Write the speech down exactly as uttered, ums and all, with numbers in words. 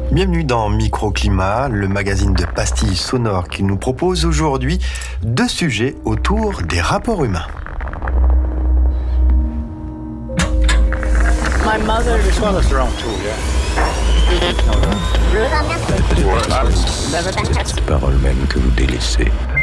Bienvenue dans Microclimat, le magazine de pastilles sonores qui nous propose aujourd'hui deux sujets autour des rapports humains. My mother. This one is wrong too, yeah. Ces paroles même que vous délaissez.